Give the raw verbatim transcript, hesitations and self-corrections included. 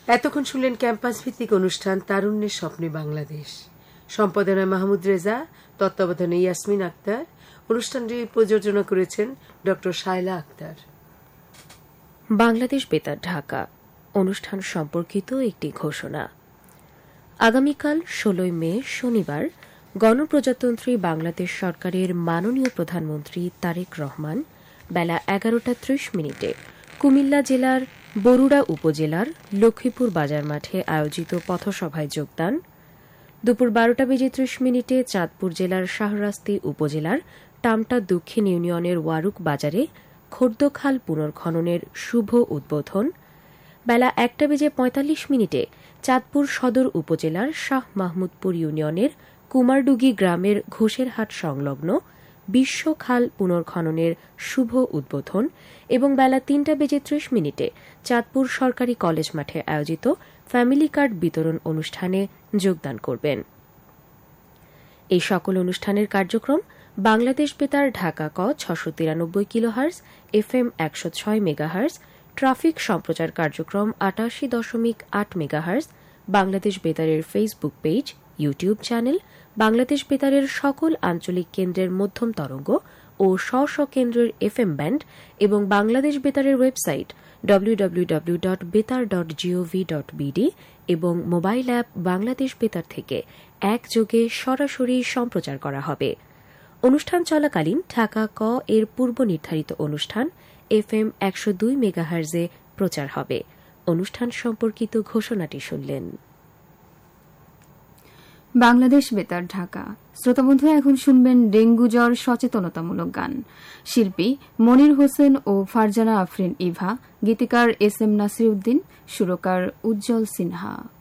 এতক্ষণ শুনলেন ক্যাম্পাস ভিত্তিক অনুষ্ঠান তারুণ্যের স্বপ্নে বাংলাদেশ। সম্পাদনায় মাহমুদ রেজা, তত্ত্বাবধানে ইয়াসমিন আক্তার। অনুষ্ঠানটি প্রযোজনা করেছেন ড শায়লা আক্তার। বাংলাদেশ বেতার ঢাকা অনুষ্ঠান সম্পর্কিত একটি ঘোষণা। আগামীকাল ষোলোই মে শনিবার গণপ্রজাতন্ত্রী বাংলাদেশ সরকারের মাননীয় প্রধানমন্ত্রী তারেক রহমান বেলা এগারোটা ত্রিশ মিনিটে কুমিল্লা জেলার বরুড়া উপজেলার লক্ষ্মীপুর বাজার মাঠে আয়োজিত পথসভায় যোগদান। দুপুর বারোটা বেজে ত্রিশ মিনিটে চাঁদপুর জেলার শাহরাস্তি উপজেলার টামটা দক্ষিণ ইউনিয়নের ওয়ারুক বাজারে খোর্দখাল পুনর্খননের শুভ উদ্বোধন। বেলা একটা বেজে পঁয়তাল্লিশ মিনিটে চাঁদপুর সদর উপজেলার শাহ মাহমুদপুর ইউনিয়নের কুমারডুগি গ্রামের ঘোষেরহাট সংলগ্ন বিশ্বখাল পুনর্খননের শুভ উদ্বোধন এবং বেলা তিনটা বেজে ত্রিশ মিনিটে চাঁদপুর সরকারি কলেজ মাঠে আয়োজিত ফ্যামিলি কার্ড বিতরণ অনুষ্ঠানে যোগদান করবেন। এই সকল অনুষ্ঠানের কার্যক্রম বাংলাদেশ বেতার ঢাকা ক ছশো তিরানব্বই কিলোহার্জ এফ এম একশো ছয় মেগাহার্জ, ট্রাফিক সম্প্রচার কার্যক্রম আটাশি দশমিক আট megahertz, Bangladesh বেতারের Facebook page, YouTube channel, Bangladesh বেতারের সকল আঞ্চলিক কেন্দ্রের মধ্যম তরঙ্গ ও স্ব স্ব কেন্দ্রের এফ এম ব্যান্ড এবং Bangladesh বেতারের website W W W dot বেতার ডট জিওভি ডট বিডি এবং মোবাইল অ্যাপ বাংলাদেশ বেতার থেকে একযোগে সরাসরি সম্প্রচার করা হবে। অনুষ্ঠান চলাকালীন ঢাকা ক এর পূর্ব নির্ধারিত অনুষ্ঠান এফ এম একশো দুই মেগাহার্জে প্রচার হবে। অনুষ্ঠান সম্পর্কিত ঘোষণাটি শুনলেন। বাংলাদেশ বেতার ঢাকা। শ্রোতাবন্ধুরা এখন শুনবেন ডেঙ্গু জ্বর সচেতনতামূলক গান। শিল্পী মনির হোসেন ও ফারজানা আফরিন ইভা, গীতিকার এস এম নাসিরউদ্দিন, সুরকার উজ্জ্বল সিনহা।